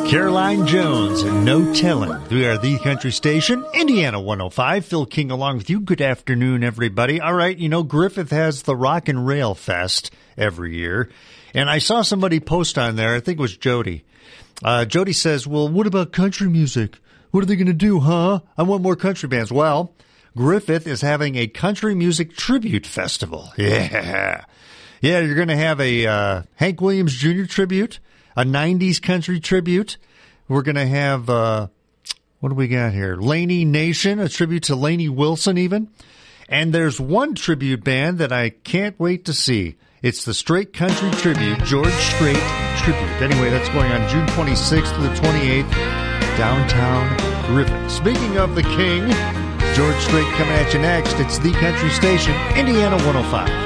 Caroline Jones and No Tellin'. We are the country station, Indiana 105. Phil King along with you. Good afternoon, everybody. All right, you know, Griffith has the Rock and Rail Fest every year. And I saw somebody post on there, I think it was Jody. Jody says, well, what about country music? What are they going to do, huh? I want more country bands. Well, Griffith is having a country music tribute festival. Yeah. Yeah, you're going to have a Hank Williams Jr. tribute, a 90s country tribute. We're going to have, what do we got here? Laney Nation, a tribute to Lainey Wilson even. And there's one tribute band that I can't wait to see. It's the Straight Country Tribute, George Strait Tribute. Anyway, that's going on June 26th to the 28th, downtown Griffith. Speaking of the King, George Strait coming at you next. It's the country station, Indiana 105.